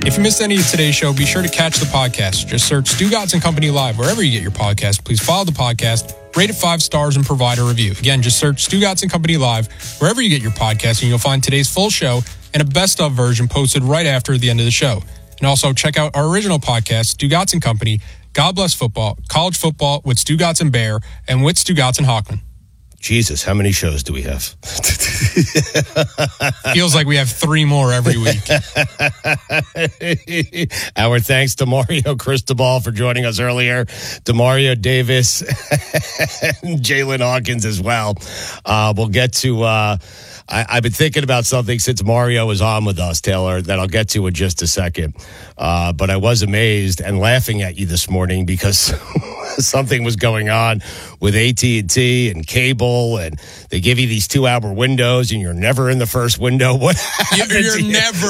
If you missed any of today's show, be sure to catch the podcast. Just search Stugotz and Company Live wherever you get your podcast. Please follow the podcast, rate it 5 stars, and provide a review. Again, just search Stugotz and Company Live wherever you get your podcast, and you'll find today's full show and a best-of version posted right after the end of the show. And also check out our original podcast, Stugotz and Company, God Bless Football, College Football with Stugotz and Bear, and with Stugotz and Hockman. Jesus, how many shows do we have? Feels like we have 3 more every week. Our thanks to Mario Cristobal for joining us earlier, to Mario Davis, and Jalen Hawkins as well. We'll get to... I've been thinking about something since Mario was on with us, Taylor, that I'll get to in just a second. But I was amazed and laughing at you this morning because something was going on with AT&T and cable, and they give you these 2-hour windows, and you're never in the first window. What happened? You are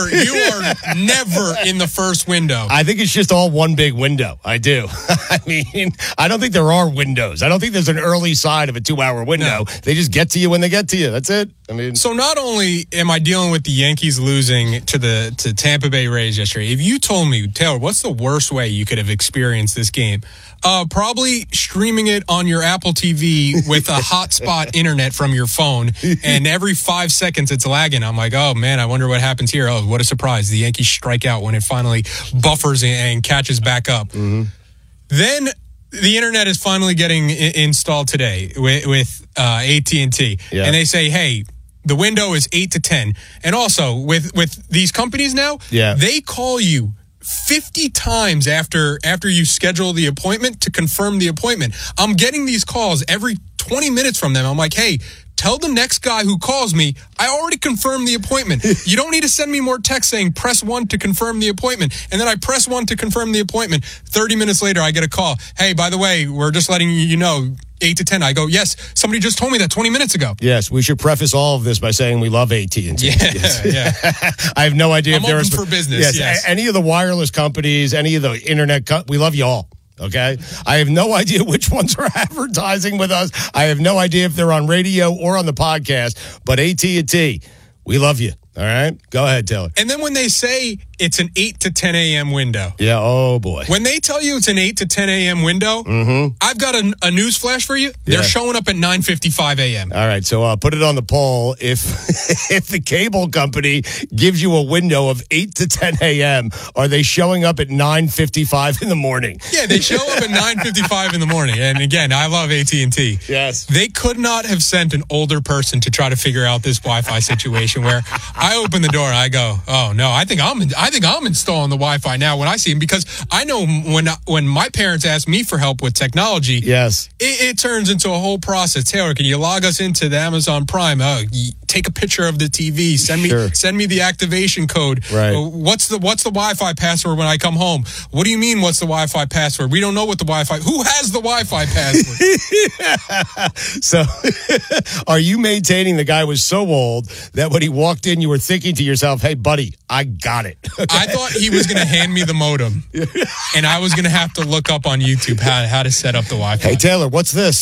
never in the first window. I think it's just all one big window. I do. I mean, I don't think there are windows. I don't think there's an early side of a 2-hour window. No. They just get to you when they get to you. That's it. I mean, so not only am I dealing with the Yankees losing to Tampa Bay Rays yesterday, if you told me, Taylor, what's the worst way you could have experienced this game? Probably streaming it on your Apple TV with a hotspot internet from your phone, and every 5 seconds it's lagging. I'm like, oh man, I wonder what happens here. Oh, what a surprise. The Yankees strike out when it finally buffers and catches back up. Mm-hmm. Then the internet is finally getting installed today with AT&T. Yeah. And they say, hey, the window is 8 to 10. And also with these companies now, they call you 50 times after you schedule the appointment to confirm the appointment. I'm getting these calls every 20 minutes from them. I'm like, hey, tell the next guy who calls me, I already confirmed the appointment. You don't need to send me more text saying press 1 to confirm the appointment. And then I press 1 to confirm the appointment. 30 minutes later, I get a call. Hey, by the way, we're just letting you know, 8 to 10. I go, yes, somebody just told me that 20 minutes ago. Yes, we should preface all of this by saying we love AT&T. Yeah. I have no idea if there is for business. Yes. Any of the wireless companies, any of the internet, we love you all. Okay. I have no idea which ones are advertising with us. I have no idea if they're on radio or on the podcast, but AT&T, we love you. All right. Go ahead, Taylor. And then when they say it's an 8 to 10 a.m. window. Yeah. Oh, boy. When they tell you it's an 8 to 10 a.m. window, I've got a news flash for you. They're showing up at 9:55 a.m. All right. So put it on the poll. If the cable company gives you a window of 8 to 10 a.m., are they showing up at 9:55 in the morning? Yeah, they show up at 9:55 in the morning. And again, I love AT&T. Yes. They could not have sent an older person to try to figure out this Wi-Fi situation where I open the door and I go, oh, no, I think I'm installing the Wi-Fi now when I see him, because I know when my parents ask me for help with technology, it turns into a whole process. Taylor, can you log us into the Amazon Prime? Take a picture of the TV. Send me the activation code. Right. What's the Wi-Fi password when I come home? What do you mean? What's the Wi-Fi password? We don't know what the Wi-Fi. Who has the Wi-Fi password? So, are you maintaining the guy was so old that when he walked in, you were thinking to yourself, "Hey, buddy, I got it." Okay. I thought he was going to hand me the modem, and I was going to have to look up on YouTube how to set up the Wi-Fi. Hey, Taylor, what's this?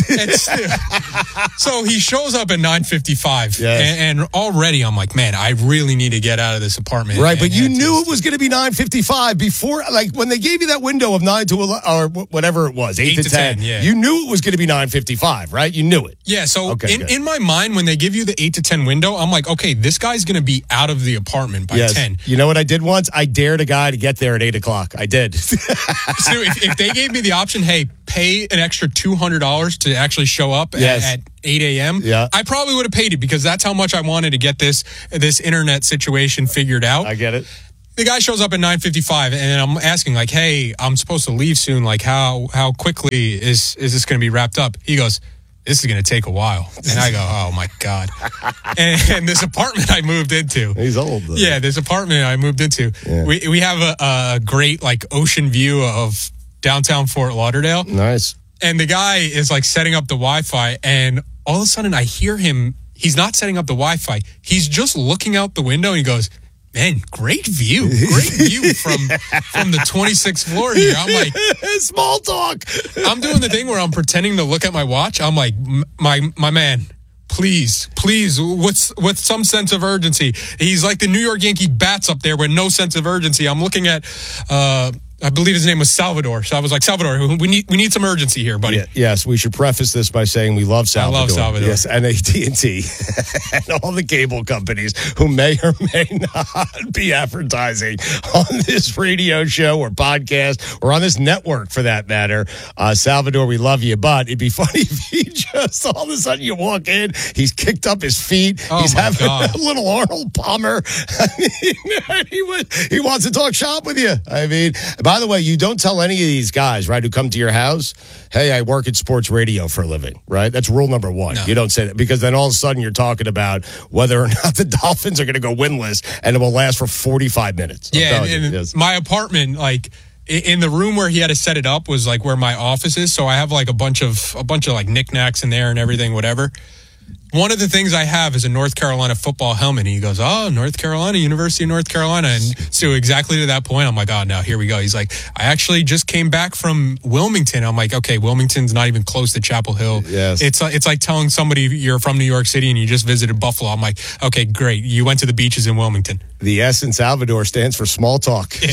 So he shows up at 9:55. Yes. And already I'm like, man, I really need to get out of this apartment. Right, but you knew it was going to be 9:55 before, like when they gave you that window of 9 to 11, or whatever it was, 8 to 10. Yeah. You knew it was going to be 9:55, right? You knew it. Yeah, so in my mind, when they give you the 8 to 10 window, I'm like, okay, this guy's going to be out of the apartment by 10. You know what I did once? I dared a guy to get there at 8 o'clock. I did. So if they gave me the option, hey, pay an extra $200 to actually show up at 8 a.m., I probably would have paid it, because that's how much I wanted to get this internet situation figured out. I get it. The guy shows up at 9:55, and I'm asking, like, hey, I'm supposed to leave soon. Like, how quickly is this going to be wrapped up? He goes, this is going to take a while. And I go, oh, my God. And this apartment I moved into. He's old, though. Yeah, this apartment I moved into. Yeah. We have a great, like, ocean view of downtown Fort Lauderdale. Nice. And the guy is, like, setting up the Wi-Fi, and all of a sudden I hear him. He's not setting up the Wi-Fi. He's just looking out the window, and he goes, man, great view from the 26th floor here. I'm like, small talk. I'm doing the thing where I'm pretending to look at my watch. I'm like, my man, please, with some sense of urgency. He's like the New York Yankee bats up there with no sense of urgency. I'm looking at, I believe his name was Salvador. So I was like, Salvador, we need some urgency here, buddy. Yes, we should preface this by saying we love Salvador. I love Salvador. Yes, and AT&T and all the cable companies who may or may not be advertising on this radio show or podcast or on this network for that matter. Salvador, we love you, but it'd be funny if he just all of a sudden you walk in, he's kicked up his feet, he's having a little Arnold Palmer. I mean, he wants to talk shop with you. I mean, by the way, you don't tell any of these guys, right, who come to your house, hey, I work at sports radio for a living, right? That's rule number one. No. You don't say that because then all of a sudden you're talking about whether or not the Dolphins are going to go winless and it will last for 45 minutes. Yeah, and my apartment, like, in the room where he had to set it up was like where my office is. So I have like a bunch of like knickknacks in there and everything, whatever. One of the things I have is a North Carolina football helmet. And he goes, oh, North Carolina, University of North Carolina. And so exactly to that point, I'm like, oh, no, here we go. He's like, I actually just came back from Wilmington. I'm like, okay, Wilmington's not even close to Chapel Hill. Yes. It's like telling somebody you're from New York City and you just visited Buffalo. I'm like, okay, great. You went to the beaches in Wilmington. The S in Salvador stands for small talk. Yeah.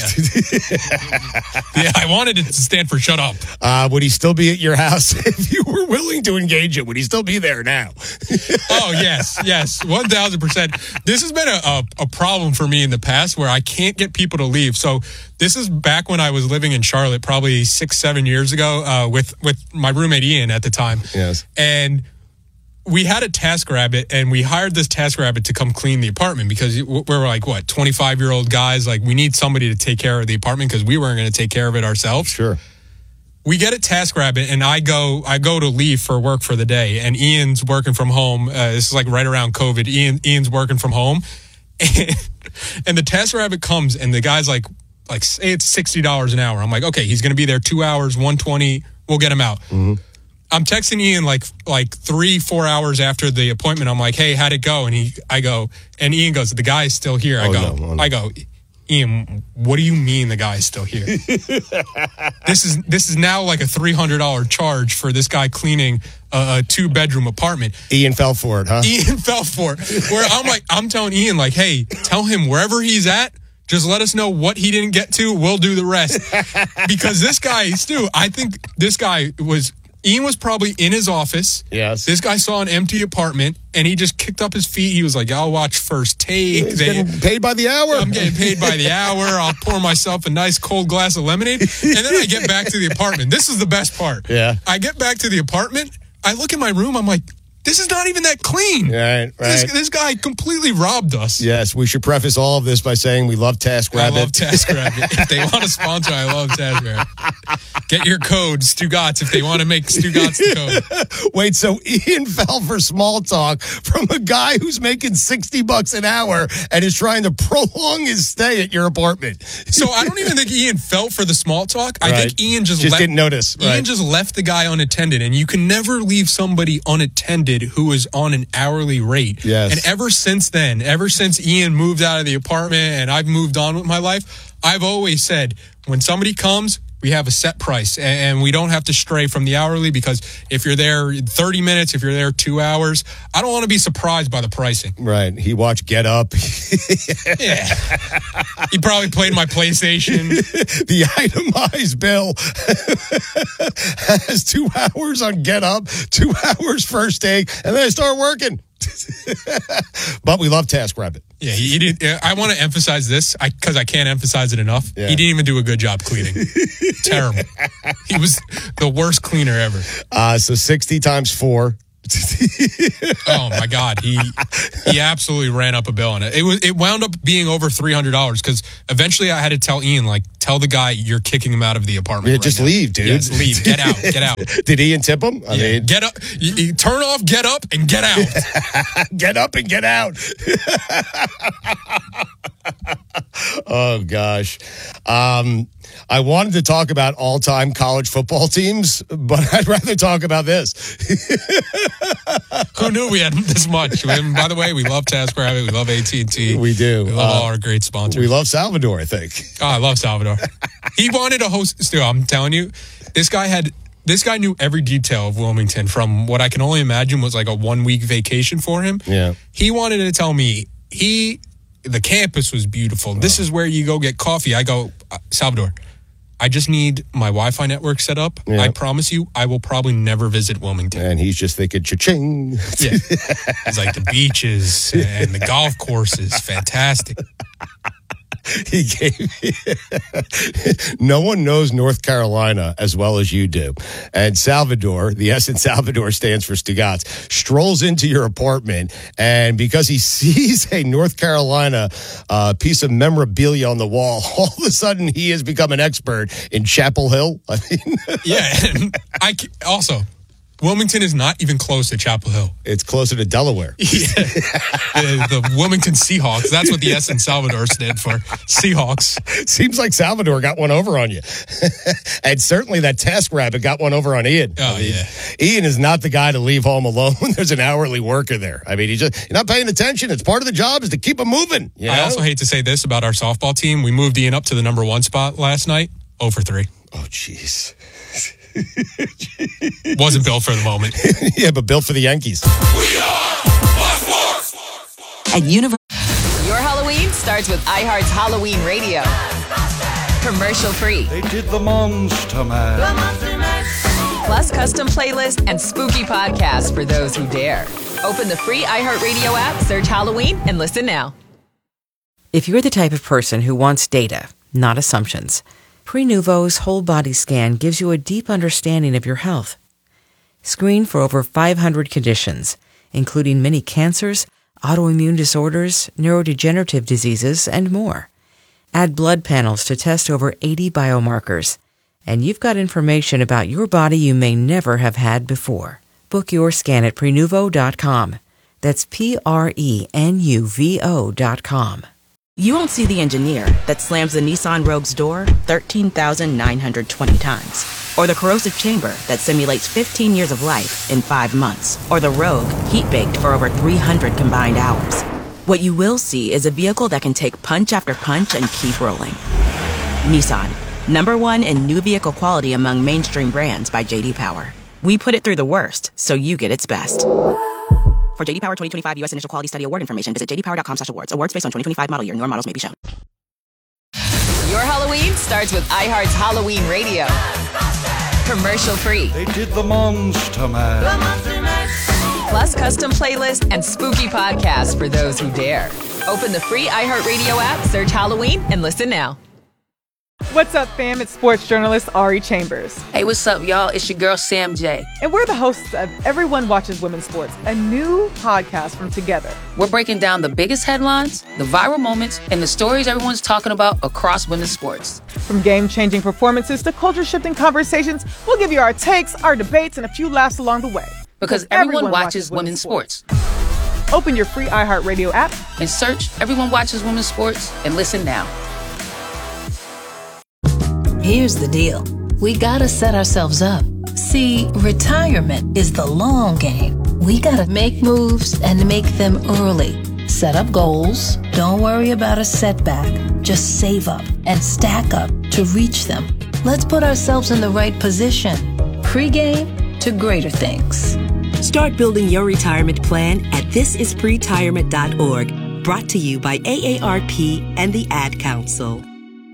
Yeah, I wanted it to stand for shut up. Would he still be at your house if you were willing to engage it? Would he still be there now? Oh, yes, 1,000%. This has been a problem for me in the past where I can't get people to leave. So this is back when I was living in Charlotte, probably 6-7 years ago, with my roommate Ian at the time. Yes. And we had a TaskRabbit, and we hired this TaskRabbit to come clean the apartment because we're like, 25-year-old guys? Like, we need somebody to take care of the apartment because we weren't going to take care of it ourselves. Sure. We get a TaskRabbit, and I go to leave for work for the day, and Ian's working from home. This is like right around COVID. Ian's working from home, and the TaskRabbit comes, and the guy's like say it's $60 an hour. I'm like, okay, he's going to be there 2 hours, $120. We'll get him out. Mm-hmm. I'm texting Ian like 3-4 hours after the appointment. I'm like, hey, how'd it go? And Ian goes, the guy is still here. I go, Ian, what do you mean the guy is still here? This is now like a $300 charge for this guy cleaning a 2-bedroom apartment. Ian fell for it, huh? Ian fell for it. Where I'm telling Ian, like, hey, tell him wherever he's at, just let us know what he didn't get to. We'll do the rest. Because this guy, Stu, I think this guy Ian was probably in his office. Yes. This guy saw an empty apartment, and he just kicked up his feet. He was like, I'll watch First Take. He's getting paid by the hour. I'm getting paid by the hour. I'll pour myself a nice cold glass of lemonade. And then I get back to the apartment. This is the best part. Yeah. I get back to the apartment. I look in my room. I'm like, this is not even that clean. Right. This guy completely robbed us. Yes, we should preface all of this by saying we love TaskRabbit. I love TaskRabbit. If they want to sponsor, I love TaskRabbit. Get your code, Stugotz, if they want to make Stugotz the code. Wait, so Ian fell for small talk from a guy who's making $60 an hour and is trying to prolong his stay at your apartment. So I don't even think Ian fell for the small talk. I think Ian just didn't notice. Ian just left the guy unattended, and you can never leave somebody unattended who is on an hourly rate. Yes. And ever since Ian moved out of the apartment and I've moved on with my life, I've always said, when somebody comes, we have a set price and we don't have to stray from the hourly, because if you're there 30 minutes, if you're there 2 hours, I don't want to be surprised by the pricing. Right. He watched Get Up. Yeah. He probably played my PlayStation. The itemized bill has 2 hours on Get Up, 2 hours First Take, and then I start working. But we love TaskRabbit. Yeah, he didn't. I want to emphasize this because I can't emphasize it enough. Yeah. He didn't even do a good job cleaning. Terrible. He was the worst cleaner ever. So 60 times 4. Oh my God, he absolutely ran up a bill on it. It wound up being over $300 because eventually I had to tell Ian, like, tell the guy you're kicking him out of the apartment. Yeah, just leave, dude. Yes, leave. Get out. Did Ian tip him? I mean, get up. You turn off. Get up and get out. Get up and get out. Oh gosh. I wanted to talk about all-time college football teams, but I'd rather talk about this. Who knew we had this much? By the way, we love TaskRabbit. We love AT&T. We do. We love all our great sponsors. We love Salvador, I think. Oh, I love Salvador. He wanted to host. Still, I'm telling you, this guy had This guy knew every detail of Wilmington from what I can only imagine was like a 1-week vacation for him. Yeah. He wanted to tell me the campus was beautiful. This is where you go get coffee. I go, Salvador, I just need my Wi-Fi network set up. Yeah. I promise you, I will probably never visit Wilmington. And he's just thinking, cha-ching. Yeah. It's like the beaches and the golf courses. Fantastic. He gave me, no one knows North Carolina as well as you do. And Salvador, the S in Salvador stands for Stugotz, strolls into your apartment, and because he sees a North Carolina piece of memorabilia on the wall, all of a sudden he has become an expert in Chapel Hill. I mean, yeah, and also, Wilmington is not even close to Chapel Hill. It's closer to Delaware. Yeah. The Wilmington Seahawks. That's what the S in Salvador stand for. Seahawks. Seems like Salvador got one over on you. And certainly that TaskRabbit got one over on Ian. Oh, yeah. Ian is not the guy to leave home alone when there's an hourly worker there. I mean, you're not paying attention. It's part of the job is to keep him moving. You know? I also hate to say this about our softball team. We moved Ian up to the number 1 spot last night. 0 for 3. Oh, jeez. Wasn't built for the moment. Yeah, but built for the Yankees. We are Sports. At Your Halloween starts with iHeart's Halloween Radio. Commercial free. They did the Monster Mash. Plus custom playlists and spooky podcasts for those who dare. Open the free iHeartRadio app, search Halloween, and listen now. If you're the type of person who wants data, not assumptions, Prenuvo's whole body scan gives you a deep understanding of your health. Screen for over 500 conditions, including many cancers, autoimmune disorders, neurodegenerative diseases, and more. Add blood panels to test over 80 biomarkers, and you've got information about your body you may never have had before. Book your scan at Prenuvo.com. That's Prenuvo.com. You won't see the engineer that slams the Nissan Rogue's door 13,920 times. Or the corrosive chamber that simulates 15 years of life in 5 months. Or the Rogue heat-baked for over 300 combined hours. What you will see is a vehicle that can take punch after punch and keep rolling. Nissan, #1 in new vehicle quality among mainstream brands by J.D. Power. We put it through the worst, so you get its best. For J.D. Power 2025 U.S. Initial Quality Study Award information, visit jdpower.com/awards. Awards based on 2025 model year. Newer models may be shown. Your Halloween starts with iHeart's Halloween Radio. Commercial free. They did the Monster Mash. Plus custom playlists and spooky podcasts for those who dare. Open the free iHeartRadio app, search Halloween, and listen now. What's up, fam? It's sports journalist Ari Chambers. Hey, what's up, y'all? It's your girl, Sam J. And we're the hosts of Everyone Watches Women's Sports, a new podcast from Together. We're breaking down the biggest headlines, the viral moments, and the stories everyone's talking about across women's sports. From game-changing performances to culture-shifting conversations, we'll give you our takes, our debates, and a few laughs along the way. Because everyone watches women's sports. Open your free iHeartRadio app and search Everyone Watches Women's Sports and listen now. Here's the deal. We gotta set ourselves up. See, retirement is the long game. We gotta make moves and make them early. Set up goals. Don't worry about a setback. Just save up and stack up to reach them. Let's put ourselves in the right position. Pre-game to greater things. Start building your retirement plan at thisispretirement.org. Brought to you by AARP and the Ad Council.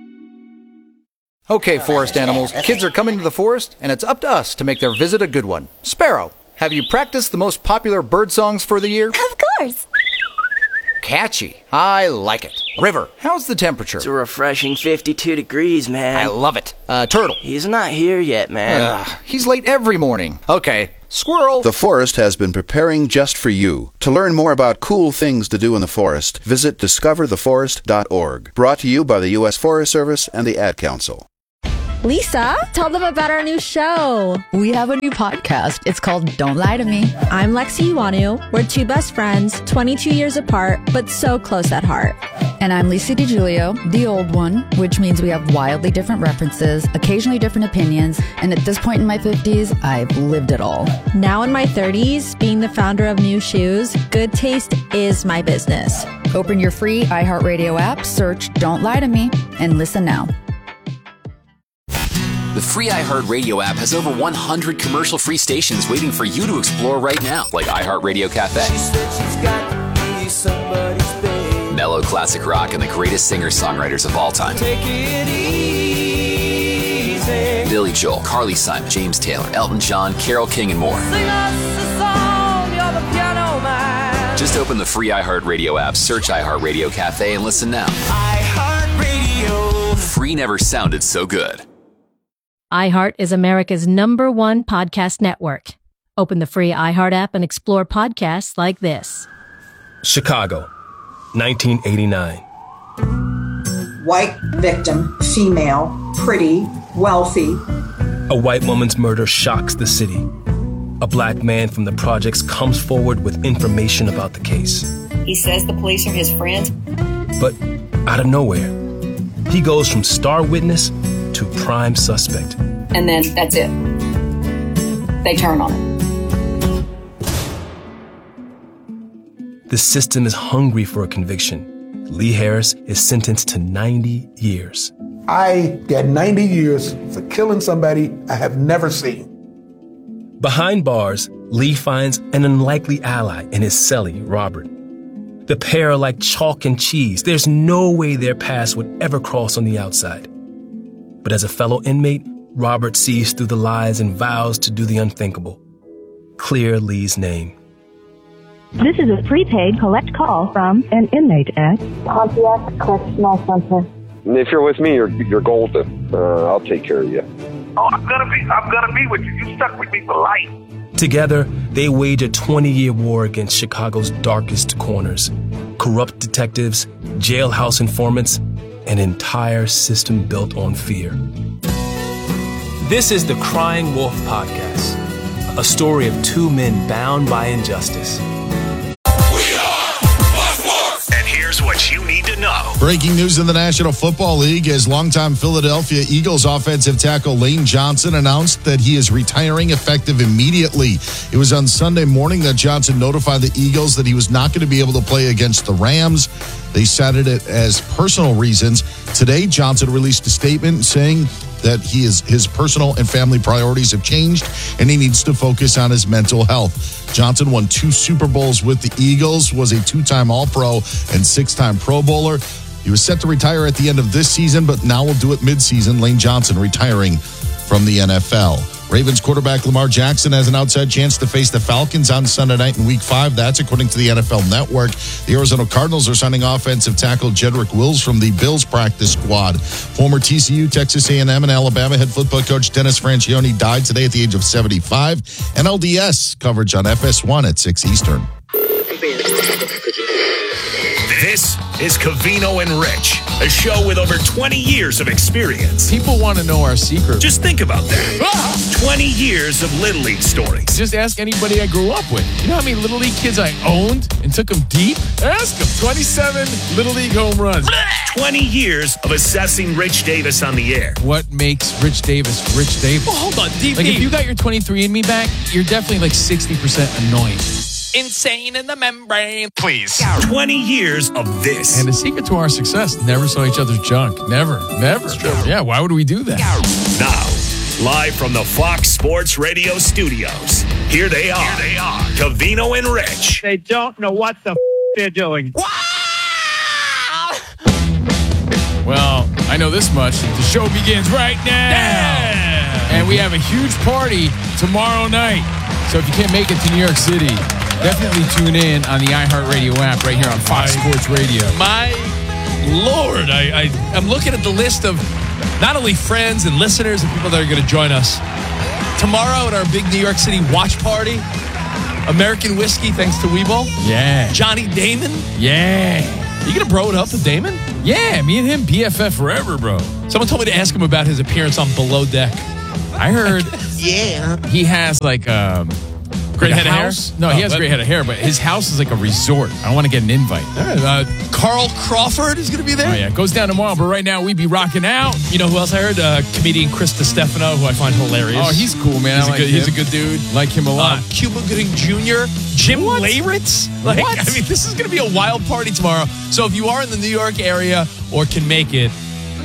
Okay, forest animals, kids are coming to the forest, and it's up to us to make their visit a good one. Sparrow, have you practiced the most popular bird songs for the year? Of course. Catchy. I like it. River, how's the temperature? It's a refreshing 52 degrees, man. I love it. Turtle. He's not here yet, man. He's late every morning. Okay. Squirrel. The forest has been preparing just for you. To learn more about cool things to do in the forest, visit discovertheforest.org. Brought to you by the U.S. Forest Service and the Ad Council. Lisa, tell them about our new show. We have a new podcast. It's called Don't Lie to Me. I'm Lexi Iwanu. We're two best friends, 22 years apart, but so close at heart. And I'm Lisa DiGiulio, the old one, which means we have wildly different references, occasionally different opinions, and at this point in my 50s, I've lived it all. Now in my 30s, being the founder of New Shoes, good taste is my business. Open your free iHeartRadio app, search Don't Lie to Me, and listen now. The free iHeartRadio app has over 100 commercial-free stations waiting for you to explore right now, like iHeartRadio Cafe. She said she's got to be somebody's babe. Mellow classic rock and the greatest singer-songwriters of all time. Take it easy. Billy Joel, Carly Simon, James Taylor, Elton John, Carole King, and more. Sing us a song, you're the piano man. Just open the free iHeartRadio app, search iHeartRadio Cafe, and listen now. iHeartRadio. Free never sounded so good. iHeart is America's #1 podcast network. Open the free iHeart app and explore podcasts like this. Chicago, 1989. White victim, female, pretty, wealthy. A white woman's murder shocks the city. A black man from the projects comes forward with information about the case. He says the police are his friends. But out of nowhere, he goes from star witness to prime suspect. And then that's it. They turn on him. The system is hungry for a conviction. Lee Harris is sentenced to 90 years. I got 90 years for killing somebody I have never seen. Behind bars, Lee finds an unlikely ally in his cellie, Robert. The pair are like chalk and cheese. There's no way their paths would ever cross on the outside. But as a fellow inmate, Robert sees through the lies and vows to do the unthinkable. Clear Lee's name. This is a prepaid collect call from an inmate at Pontiac Correctional Center. If you're with me, you're golden. I'll take care of you. Oh, I'm gonna be with you. You stuck with me for life. Together, they wage a 20-year war against Chicago's darkest corners. Corrupt detectives, jailhouse informants, an entire system built on fear. This is the Crying Wolf Podcast, a story of two men bound by injustice. Here's what you need to know. Breaking news in the National Football League as longtime Philadelphia Eagles offensive tackle Lane Johnson announced that he is retiring effective immediately. It was on Sunday morning that Johnson notified the Eagles that he was not going to be able to play against the Rams. They cited it as personal reasons. Today, Johnson released a statement saying that his personal and family priorities have changed and he needs to focus on his mental health. Johnson won 2 Super Bowls with the Eagles, was a 2-time All-Pro and 6-time Pro Bowler. He was set to retire at the end of this season, but now will do it mid-season. Lane Johnson retiring from the NFL. Ravens quarterback Lamar Jackson has an outside chance to face the Falcons on Sunday night in Week 5. That's according to the NFL Network. The Arizona Cardinals are signing offensive tackle Jedrick Wills from the Bills practice squad. Former TCU, Texas A&M, and Alabama head football coach Dennis Franchione died today at the age of 75. NLDS coverage on FS1 at 6 Eastern. This is Covino and Rich, a show with over 20 years of experience. People want to know our secret. Just think about that. 20 years of Little League stories. Just ask anybody I grew up with. You know how many Little League kids I owned and took them deep? Ask them. 27 Little League home runs. 20 years of assessing Rich Davis on the air. What makes Rich Davis Rich Davis? Well, hold on, DP. Like, if you got your 23andMe back, you're definitely like 60% annoying. Insane in the membrane. Please. 20 years of this. And the secret to our success, never saw each other's junk. Never. Yeah, why would we do that? Now, live from the Fox Sports Radio studios, here they are. Covino and Rich. They don't know what the they're doing. Well, I know this much. The show begins right now. Yeah! And we have a huge party tomorrow night. So if you can't make it to New York City, definitely tune in on the iHeartRadio app right here on Fox Sports Radio. My Lord, I'm looking at the list of not only friends and listeners and people that are going to join us tomorrow at our big New York City watch party. American Whiskey, thanks to Weebo. Yeah. Johnny Damon. Yeah. You going to bro it up with Damon? Yeah, me and him, BFF forever, bro. Someone told me to ask him about his appearance on Below Deck. I heard he has like great head of hair? No, he has a great head of hair, but his house is like a resort. I want to get an invite. Carl Crawford is going to be there? Oh, yeah. It goes down tomorrow, but right now we be rocking out. You know who else I heard? Comedian Chris DiStefano, who I find hilarious. Oh, he's cool, man. He's a good dude. Like him a lot. Cuba Gooding Jr., Jim Leyritz. Like, what? I mean, this is going to be a wild party tomorrow. So if you are in the New York area or can make it,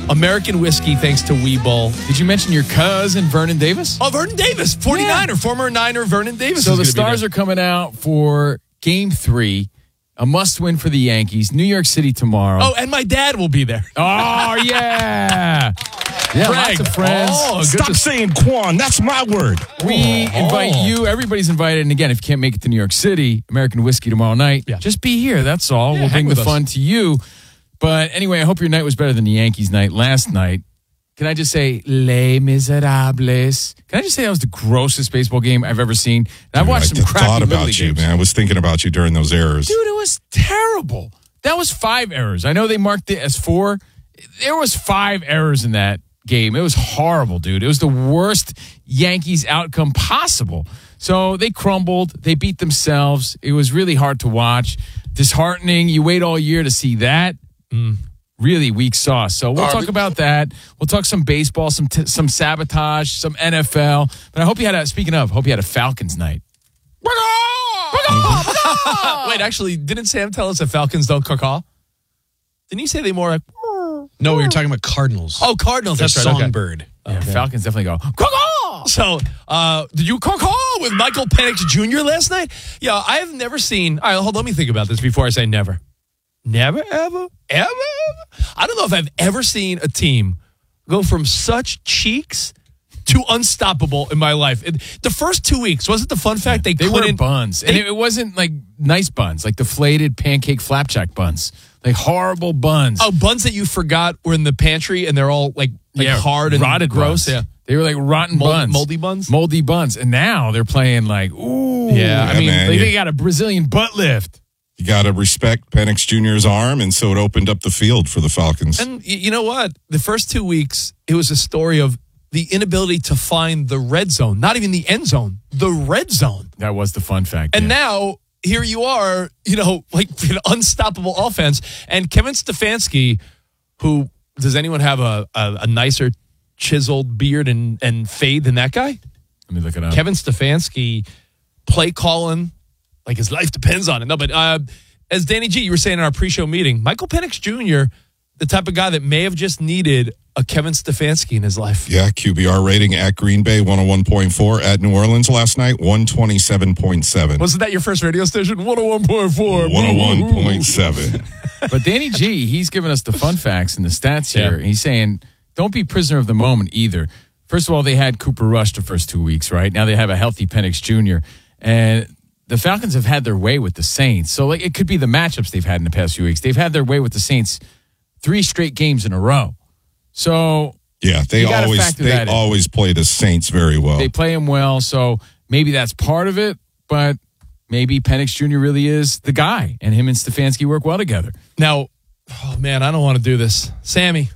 American whiskey, thanks to Webull. Did you mention your cousin, Vernon Davis? Oh, Vernon Davis, 49er, former Niner Vernon Davis. So the Stars are coming out for Game 3, a must-win for the Yankees. New York City tomorrow. Oh, and my dad will be there. Oh, yeah. Yeah, Greg. lots of friends. Oh, Stop saying Quan. That's my word. We invite you. Everybody's invited. And again, if you can't make it to New York City, American Whiskey tomorrow night, just be here. That's all. Yeah, we'll bring hang the with fun us. to you. But anyway, I hope your night was better than the Yankees' night last night. Can I just say, Les Miserables? Can I just say that was the grossest baseball game I've ever seen? And I've watched some crappy thought Little about League you, games. man. I was thinking about you during those errors. Dude, it was terrible. That was 5 errors. I know they marked it as 4. There was 5 errors in that game. It was horrible, dude. It was the worst Yankees outcome possible. So they crumbled. They beat themselves. It was really hard to watch. Disheartening. You wait all year to see that. Really weak sauce. So we'll talk about that. We'll talk some baseball, some sabotage, some NFL. But I hope you had a Falcons night. Wait, actually, didn't Sam tell us that Falcons don't caw? Didn't he say they more like... No, we were talking about Cardinals. Oh, Cardinals. They're That's right. songbird. Yeah, Falcons definitely go, caw. So, did you caw with Michael Penix Jr. last night? Yeah, I have never seen... All right, hold on, let me think about this before I say never. Never, ever, ever, ever. I don't know if I've ever seen a team go from such cheeks to unstoppable in my life. The first 2 weeks, wasn't the fun fact they were couldn't... buns. And it wasn't like nice buns, like deflated pancake flapjack buns. Like horrible buns. Oh, buns that you forgot were in the pantry and they're all like hard and rotted gross. buns. Yeah. They were like rotten buns. Moldy buns? Moldy buns. And now they're playing like, ooh. Yeah, I mean, man, they got a Brazilian butt lift. You got to respect Penix Jr.'s arm, and so it opened up the field for the Falcons. And you know what? The first 2 weeks, it was a story of the inability to find the red zone. Not even the end zone, the red zone. That was the fun fact. And now, here you are, like an unstoppable offense. And Kevin Stefanski, who, does anyone have a nicer chiseled beard and fade than that guy? Let me look it up. Kevin Stefanski, play calling, like his life depends on it. No, but as Danny G, you were saying in our pre-show meeting, Michael Penix Jr., the type of guy that may have just needed a Kevin Stefanski in his life. Yeah, QBR rating at Green Bay, 101.4. At New Orleans last night, 127.7. Wasn't that your first radio station? 101.4. 101.7. But Danny G, he's giving us the fun facts and the stats here. He's saying, don't be prisoner of the moment either. First of all, they had Cooper Rush the first 2 weeks, right? Now they have a healthy Penix Jr. And the Falcons have had their way with the Saints. So it could be the matchups they've had in the past few weeks. They've had their way with the Saints 3 straight games in a row. So yeah, they always play the Saints very well. They play them well, so maybe that's part of it, but maybe Penix Jr. really is the guy, and him and Stefanski work well together. Now, oh man, I don't want to do this. Sammy,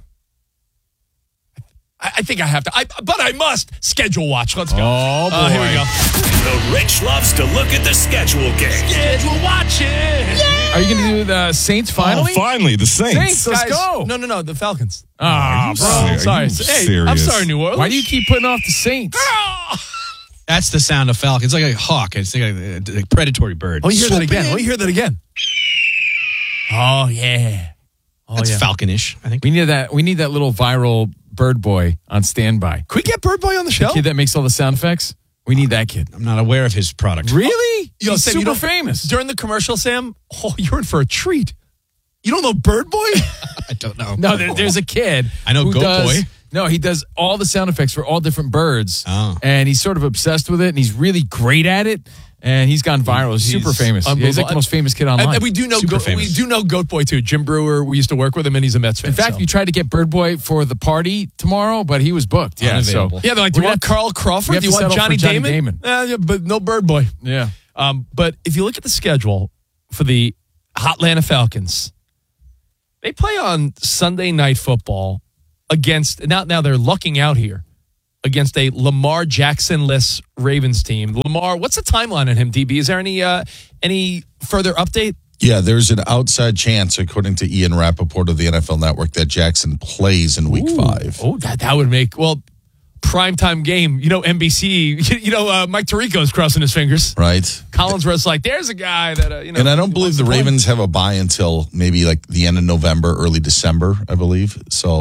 I think I have to, but I must schedule watch. Let's go. Oh, boy. Here we go. The Rich loves to look at the schedule game. Schedule watching. Yeah. Are you going to do the Saints finally? Oh, finally, the Saints. Let's Guys, go. No, the Falcons. Oh, bro. Sorry. Hey, I'm sorry, New Orleans. Why do you keep putting off the Saints? That's the sound of Falcon. It's like a hawk. It's like a predatory bird. Let me hear that again. Let me hear that again. Oh, yeah. That's falconish, I think. We need that little viral bird boy on standby. Could we get Bird Boy on the show? The kid that makes all the sound effects? We need that kid. I'm not aware of his product. Really? He's Sam, super famous. During the commercial, Sam, you're in for a treat. You don't know Bird Boy? I don't know. No, there's a kid. I know Goat Boy. No, he does all the sound effects for all different birds. Oh. And he's sort of obsessed with it, and he's really great at it. And he's gone viral. He's super famous. Yeah, he's like the most famous kid online. And we do know Goat Boy too. Jim Brewer, we used to work with him, and he's a Mets fan. In fact, we tried to get Bird Boy for the party tomorrow, but he was booked. Yeah, so they're like, do you want Carl Crawford? Do you want Johnny Damon? Yeah, but no Bird Boy. Yeah. But if you look at the schedule for the Atlanta Falcons, they play on Sunday Night Football against now they're lucking out here against a Lamar Jackson-less Ravens team. Lamar, what's the timeline on him, DB? Is there any further update? Yeah, there's an outside chance, according to Ian Rappaport of the NFL Network, that Jackson plays in Week 5. Oh, that would make, primetime game. NBC, Mike Tirico's crossing his fingers. Right. Collinsworth's like, there's a guy that, And I don't believe the Ravens have a bye until maybe like the end of November, early December, I believe. So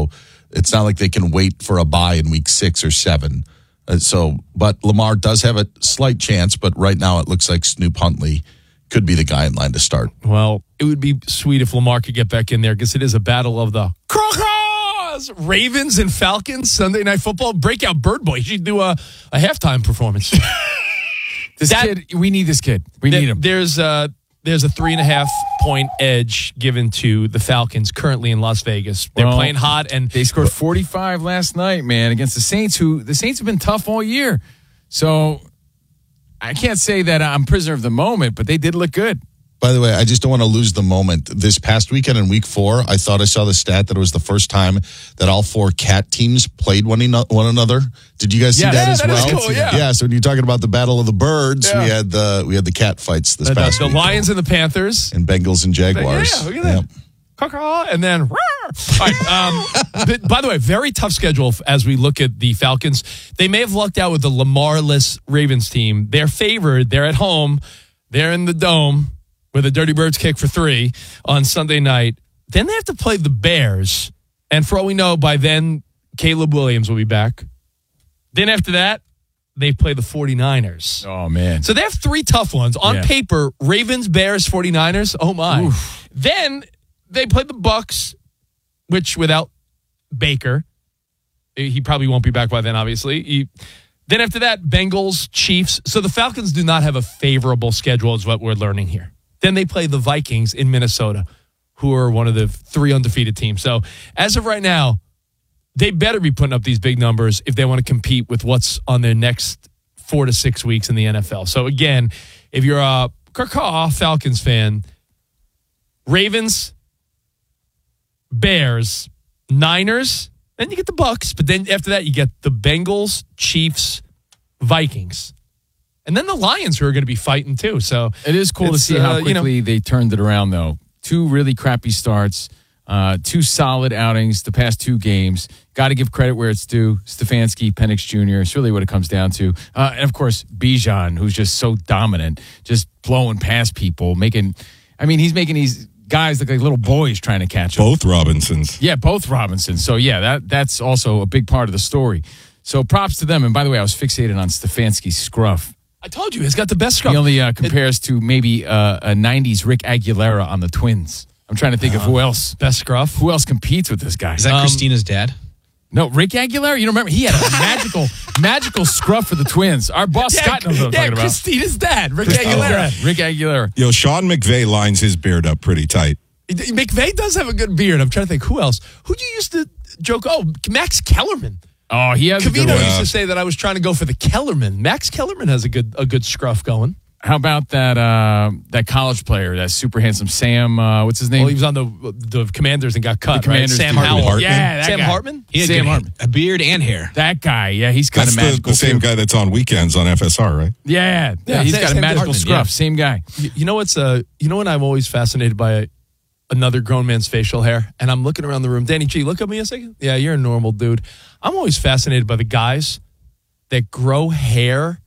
It's not like they can wait for a bye in week 6 or 7. But Lamar does have a slight chance, but right now it looks like Snoop Huntley could be the guy in line to start. Well, it would be sweet if Lamar could get back in there because it is a battle of the Crocos! Ravens and Falcons, Sunday Night Football. Breakout Bird Boy. He should do a halftime performance. Kid, we need this kid. We need him. There's a 3.5 point edge given to the Falcons currently in Las Vegas. They're playing hot, and they scored 45 last night, man, against the Saints, who the Saints have been tough all year. So I can't say that I'm prisoner of the moment, but they did look good. By the way, I just don't want to lose the moment. This past weekend in week 4, I thought I saw the stat that it was the first time that all 4 cat teams played one another. Did you guys see that as well? Cool, yeah. So when you're talking about the battle of the birds, we had the cat fights this past week. The Lions and the Panthers. And Bengals and Jaguars. Yeah, look at that. And then, all right, by the way, very tough schedule as we look at the Falcons. They may have lucked out with the Lamar-less Ravens team. They're favored. They're at home. They're in the Dome with a Dirty Birds kick for 3 on Sunday night. Then they have to play the Bears. And for all we know, by then, Caleb Williams will be back. Then after that, they play the 49ers. Oh, man. So they have 3 tough ones. On paper, Ravens, Bears, 49ers. Oh, my. Oof. Then they play the Bucs, which without Baker, he probably won't be back by then, obviously. Then after that, Bengals, Chiefs. So the Falcons do not have a favorable schedule is what we're learning here. Then they play the Vikings in Minnesota, who are one of the 3 undefeated teams. So as of right now, they better be putting up these big numbers if they want to compete with what's on their next 4 to 6 weeks in the NFL. So again, if you're a Falcons fan, Ravens, Bears, Niners, then you get the Bucs, but then after that you get the Bengals, Chiefs, Vikings. And then the Lions, who are going to be fighting too. So it is cool to see how quickly they turned it around, though. 2 really crappy starts, 2 solid outings the past 2 games. Got to give credit where it's due. Stefanski, Penix Jr. It's really what it comes down to. And of course, Bijan, who's just so dominant, just blowing past people, he's making these guys look like little boys trying to catch him. Both Robinsons. Yeah, both Robinsons. So yeah, that's also a big part of the story. So props to them. And by the way, I was fixated on Stefanski's scruff. I told you, he's got the best scruff. He only compares to maybe a 90s Rick Aguilera on the Twins. I'm trying to think of who else. Best scruff? Who else competes with this guy? Is that Christina's dad? No, Rick Aguilera? You don't remember? He had a magical scruff for the Twins. Our boss Scott knows what I'm talking about. Christina's dad, Rick Aguilera. Rick Aguilera. Yo, Sean McVay lines his beard up pretty tight. McVay does have a good beard. I'm trying to think, who else? Who do you used to joke? Oh, Max Kellerman. Oh, he has a good one. Covino used to say that I was trying to go for the Kellerman. Max Kellerman has a good scruff going. How about that college player, that super handsome Sam? What's his name? Well, he was on the Commanders and got cut. Right? Sam Howell. Yeah, Sam Hartman. He had Hartman. A beard and hair. That guy. Yeah, he's kind of magical. The same guy that's on weekends on FSR, right? Yeah, he's got a magical scruff. Yeah. Same guy. You know what's you know what I'm always fascinated by. Another grown man's facial hair, and I'm looking around the room. Danny G, look at me a second. Yeah, you're a normal dude. I'm always fascinated by the guys that grow hair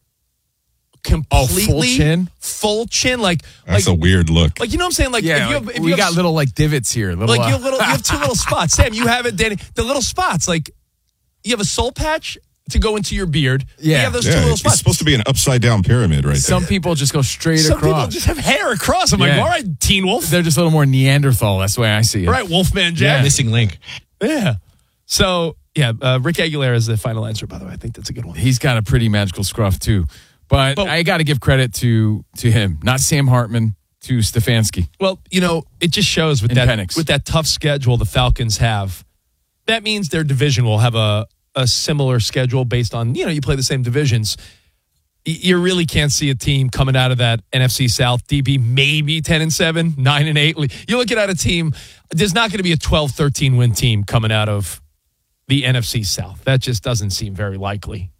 completely full chin. That's a weird look. Like, you know what I'm saying? Like, yeah, if you got little divots here. You have 2 little spots. Sam, you have it, Danny. The little spots, like you have a soul patch to go into your beard. Yeah. You have those 2 little spots. It's supposed to be an upside down pyramid right there. Some people just go straight across. Some people just have hair across. I'm like, all right, Teen Wolf. They're just a little more Neanderthal. That's the way I see it. All right, Wolfman Jack. Yeah. Missing link. Yeah. So, Rick Aguilera is the final answer, by the way. I think that's a good one. He's got a pretty magical scruff, too. But I got to give credit to him, not Sam Hartman, to Stefanski. Well, it just shows with that tough schedule the Falcons have. That means their division will have a similar schedule based on, you play the same divisions. You really can't see a team coming out of that NFC South, DB, maybe 10-7, 9-8. You're looking at a team, there's not going to be a 12-13 win team coming out of the NFC South. That just doesn't seem very likely.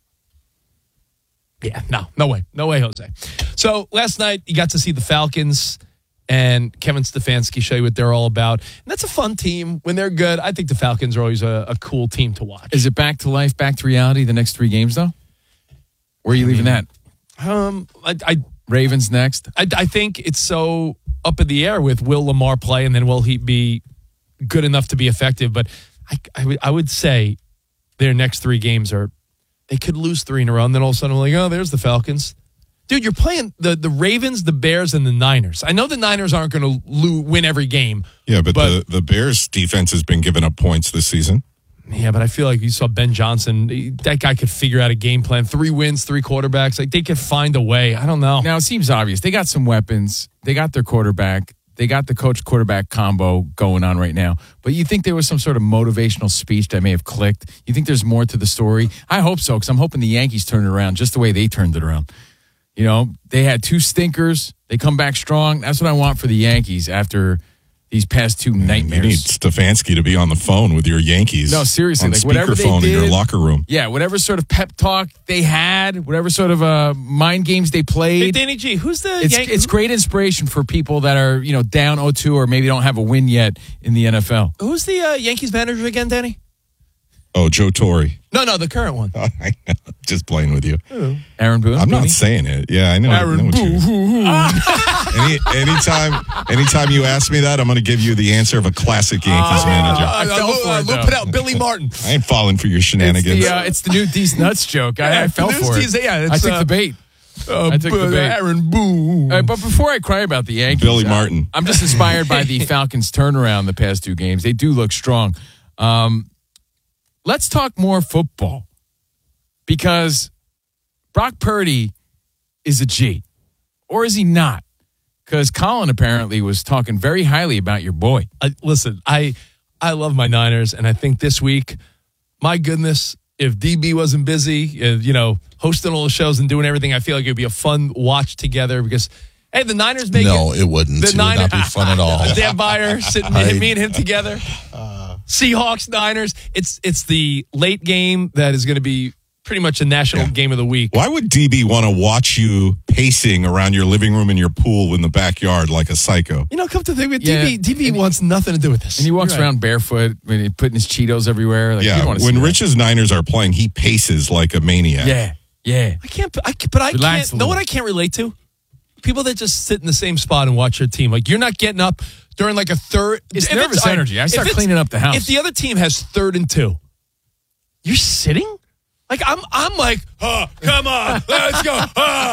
Yeah, no way. No way, Jose. So last night, you got to see the Falcons and Kevin Stefanski show you what they're all about. And that's a fun team. When they're good, I think the Falcons are always a cool team to watch. Is it back to life, back to reality the next 3 games, though? Where are you leaving that? Ravens next? I think it's so up in the air with will Lamar play and then will he be good enough to be effective? But I would say their next 3 games they could lose 3 in a row, and then all of a sudden, we're like, oh, there's the Falcons. Dude, you're playing the Ravens, the Bears, and the Niners. I know the Niners aren't going to win every game. Yeah, but the Bears' defense has been giving up points this season. Yeah, but I feel like you saw Ben Johnson. That guy could figure out a game plan. 3 wins, 3 quarterbacks. Like, they could find a way. I don't know. Now, it seems obvious. They got some weapons. They got their quarterback. They got the coach-quarterback combo going on right now. But you think there was some sort of motivational speech that may have clicked? You think there's more to the story? I hope so, because I'm hoping the Yankees turn it around just the way they turned it around. You know, they had 2 stinkers. They come back strong. That's what I want for the Yankees after these past 2 nightmares. You need Stefanski to be on the phone with your Yankees. No, seriously. On like whatever they speakerphone did, in your locker room. Yeah, whatever sort of pep talk they had, whatever sort of mind games they played. Hey, Danny G, who's the Yankees? It's great inspiration for people that are, down 0-2 or maybe don't have a win yet in the NFL. Who's the Yankees manager again, Danny? Oh, Joe Torre. No, the current one. I know. Just playing with you. Aaron Boone? I'm not saying it. Yeah, I know. Aaron Boone. Anytime you ask me that, I'm going to give you the answer of a classic Yankees manager. I loop it out. Billy Martin. I ain't falling for your shenanigans. It's the new D's Nuts joke. I fell for it. I took the bait. I took the bait. Aaron Boone. But before I cry about the Yankees, Billy Martin. I'm just inspired by the Falcons' turnaround the past 2 games. They do look strong. Let's talk more football because Brock Purdy is a G. Or is he not? Because Colin apparently was talking very highly about your boy. Listen, I love my Niners, and I think this week, my goodness, if DB wasn't busy, hosting all the shows and doing everything, I feel like it would be a fun watch together because, hey, the Niners make No, it wouldn't. It would not be fun at all. Dan Byer sitting, me and him together. Seahawks, Niners. It's the late game that is going to be pretty much a national game of the week. Why would DB want to watch you pacing around your living room and your pool in the backyard like a psycho? Come to think of it, DB wants nothing to do with this. And he walks around barefoot, putting his Cheetos everywhere. Like, when Rich's Niners are playing, he paces like a maniac. Yeah. I can't. Know what I can't relate to? People that just sit in the same spot and watch their team. Like, you're not getting up during like a third. It's nervous energy. I start cleaning up the house. If the other team has 3rd and 2, you're sitting? Like, I'm like, come on, let's go.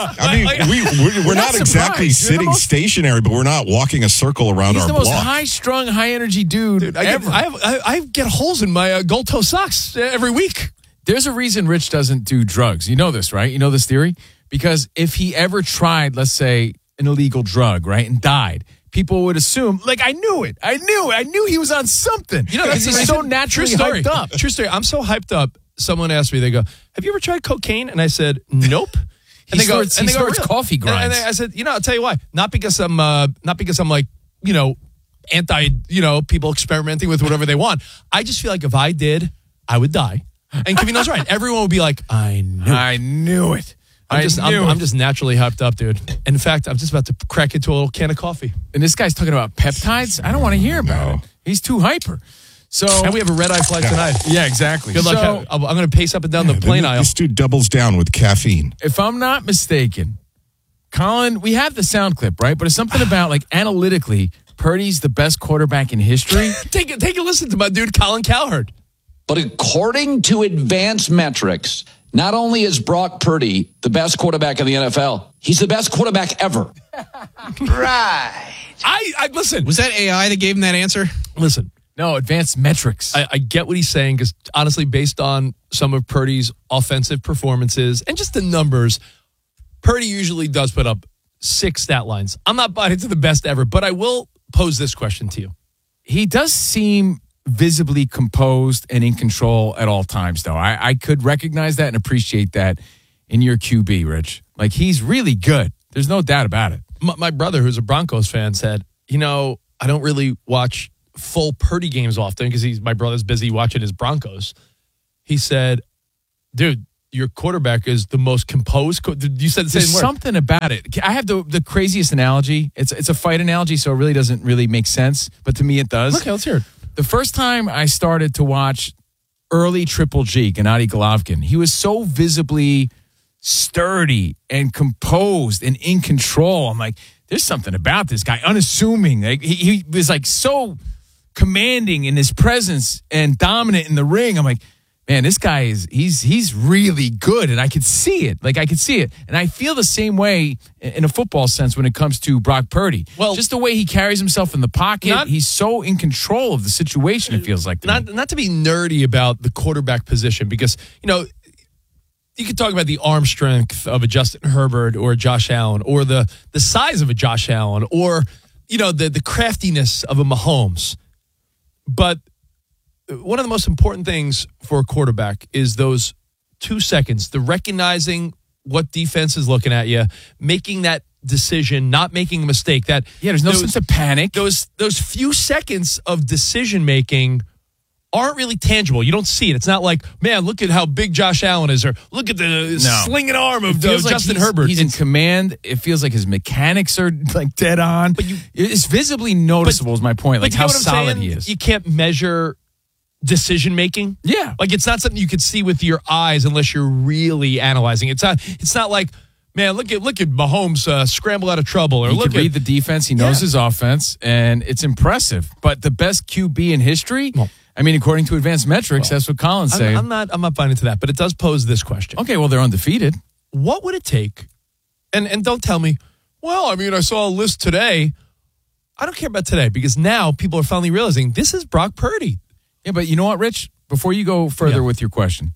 We're not exactly sitting stationary, but we're not walking a circle around our block. He's the most high-strung, high-energy dude ever. I get holes in my gold toe socks every week. There's a reason Rich doesn't do drugs. You know this, right? You know this theory? Because if he ever tried, let's say, an illegal drug, right, and died, people would assume, like, I knew it. I knew he was on something. That's he's so naturally hyped up. True story. I'm so hyped up. Someone asked me, they go, have you ever tried cocaine? And I said, nope. And he snorts coffee grinds. And I said, I'll tell you why. Not because I'm like, anti, people experimenting with whatever they want. I just feel like if I did, I would die. And Kavino's right. Everyone would be like, I knew it. I'm just naturally hyped up, dude. In fact, I'm just about to crack into a little can of coffee. And this guy's talking about peptides? I don't want to hear about it. He's too hyper. And we have a red-eye flight tonight. Yeah, exactly. Good luck. I'm going to pace up and down the plane aisle. This dude doubles down with caffeine. If I'm not mistaken, Colin, we have the sound clip, right? But it's something about, like, analytically, Purdy's the best quarterback in history. Take a listen to my dude, Colin Cowherd. But according to advanced metrics, not only is Brock Purdy the best quarterback in the NFL, he's the best quarterback ever. Right. I listen. Was that AI that gave him that answer? Listen. No, advanced metrics. I get what he's saying because, honestly, based on some of Purdy's offensive performances and just the numbers, Purdy usually does put up 6 stat lines. I'm not buying into the best ever, but I will pose this question to you. He does seem visibly composed and in control at all times, though. I could recognize that and appreciate that in your QB, Rich. Like, he's really good. There's no doubt about it. My brother, who's a Broncos fan, said, I don't really watch full Purdy games often because my brother's busy watching his Broncos. He said, dude, your quarterback is the most composed. You said the same There's word. Something about it. I have the craziest analogy. It's a fight analogy, so it really doesn't really make sense. But to me, it does. Okay, let's hear it. The first time I started to watch early Triple G, Gennady Golovkin, he was so visibly sturdy and composed and in control. I'm like, there's something about this guy, unassuming. Like he was like so commanding in his presence and dominant in the ring. I'm like, man, this guy he's really good, and I could see it. Like, I could see it. And I feel the same way in a football sense when it comes to Brock Purdy. Well, just the way he carries himself in the pocket, he's so in control of the situation, it feels like. Not to be nerdy about the quarterback position, because, you could talk about the arm strength of a Justin Herbert or a Josh Allen, or the size of a Josh Allen, or, the craftiness of a Mahomes. But one of the most important things for a quarterback is those 2 seconds, the recognizing what defense is looking at you, making that decision, not making a mistake. There's no sense of panic. Those few seconds of decision making aren't really tangible. You don't see it. It's not like, man, look at how big Josh Allen is, or look at the slinging arm of Justin Herbert. He's in command. It feels like his mechanics are like dead on. But it's visibly noticeable, is my point. Like how solid he is. You can't measure decision making. Yeah. Like, it's not something you could see with your eyes unless you're really analyzing. It's not like, man, look at Mahomes scramble out of trouble, or he can read the defense. He knows his offense, and it's impressive. But the best QB in history, according to advanced metrics, that's what Colin's saying. I'm not buying into that, but it does pose this question. Okay, well, they're undefeated. What would it take? And don't tell me, well, I saw a list today. I don't care about today, because now people are finally realizing this is Brock Purdy. Yeah, but you know what, Rich? Before you go further with your question,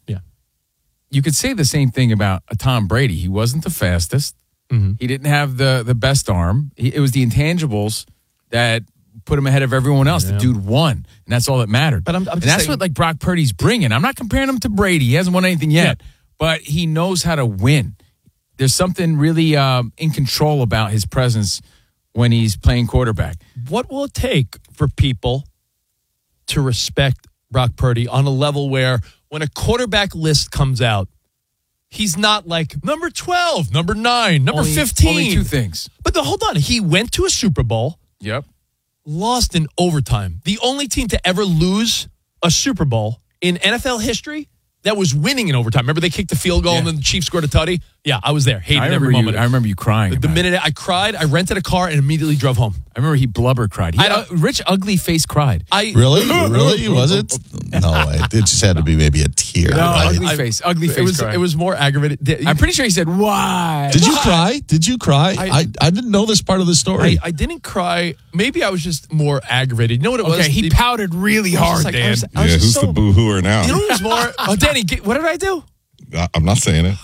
you could say the same thing about Tom Brady. He wasn't the fastest. Mm-hmm. He didn't have the best arm. It was the intangibles that put him ahead of everyone else. Yeah. The dude won, and that's all that mattered. But I'm just that's saying, what Brock Purdy's bringing. I'm not comparing him to Brady. He hasn't won anything yet, but he knows how to win. There's something really in control about his presence when he's playing quarterback. What will it take for people to respect Brock Purdy on a level where when a quarterback list comes out, he's not like number 12, number 9, number 15. Only 2 things. But hold on. He went to a Super Bowl. Yep. Lost in overtime. The only team to ever lose a Super Bowl in NFL history that was winning in overtime. Remember they kicked the field goal and then the Chiefs scored a tutty? Yeah, I was there. Hated every moment. I remember you crying. The minute I cried, I rented a car and immediately drove home. I remember he blubber cried. Rich ugly face cried. Really? Was it? No, it just had to be maybe a tear. No, ugly face It was more aggravated. I'm pretty sure he said, why? Did you cry? Did you cry? I didn't know this part of the story. I didn't cry. Maybe I was just more aggravated. You know what it was? Okay, he pouted really hard, Dan. Who's the boo-hooer now? You know who's more? Oh, Danny, what did I do? I'm not saying it.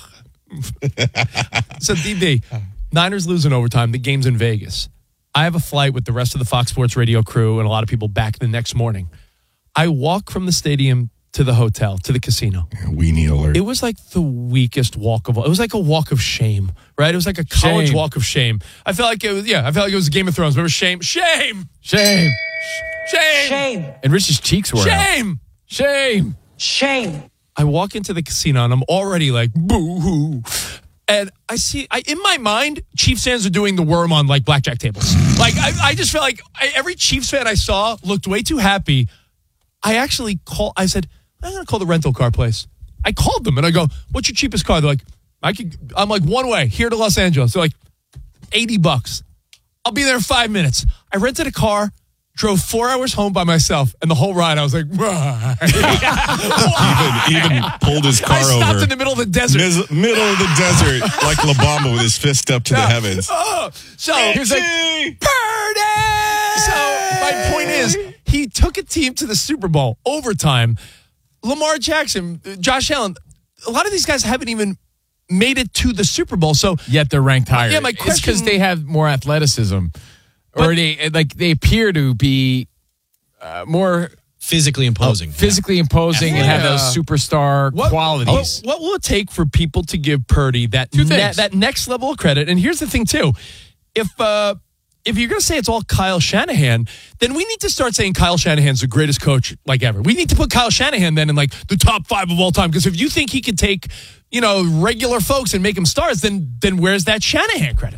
So, DB, Niners lose in overtime. The game's in Vegas. I have a flight with the rest of the Fox Sports Radio crew and a lot of people back the next morning. I walk from the stadium to the hotel, to the casino. Weenie alert. It was like the weakest walk of all. It was like a walk of shame, right? It was like a college walk of shame. I felt like it was Game of Thrones. Remember shame? Shame! Shame! Shame! Shame. And Rich's cheeks were Shame! out. Shame! Shame. I walk into the casino and I'm already like, boo-hoo. And I see, in my mind, Chiefs fans are doing the worm on like blackjack tables. Like, I just felt like every Chiefs fan I saw looked way too happy. I said, I'm going to call the rental car place. I called them and I go, what's your cheapest car? They're like, I'm like, one way here to Los Angeles. They're like, $80. I'll be there in 5 minutes. I rented a car, drove 4 hours home by myself, and the whole ride I was like, even pulled his car over. I stopped in the middle of the desert. Middle of the desert, like La Bamba with his fist up to the heavens. So he was like, Purdy! So my point is, he took a team to the Super Bowl, overtime. Lamar Jackson, Josh Allen, a lot of these guys haven't even made it to the Super Bowl. So yet they're ranked higher. Yeah, my question, it's because they have more athleticism. Or they appear to be more physically imposing. And have those superstar qualities. What will it take for people to give Purdy that next level of credit? And here's the thing, too. If you're going to say it's all Kyle Shanahan, then we need to start saying Kyle Shanahan's the greatest coach like ever. We need to put Kyle Shanahan then in like the top 5 of all time. Because if you think he could take, regular folks and make them stars, then where's that Shanahan credit?